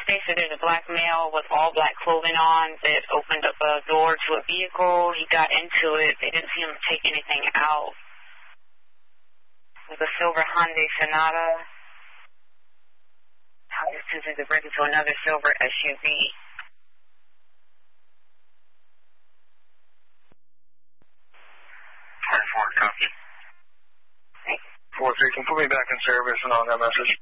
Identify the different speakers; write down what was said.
Speaker 1: They said there's a black male with all black clothing on that opened up a door to a vehicle. He got into it. They didn't see him take anything out. It was a silver Hyundai Sonata. How did they break into another silver SUV?
Speaker 2: 24, copy. 4-3, can put me back in service and on that message.